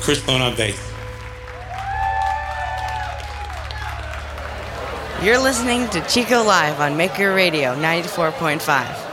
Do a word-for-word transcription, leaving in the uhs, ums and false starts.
Chris Stone on bass. You're listening to Chico Live on Maker Radio ninety-four point five.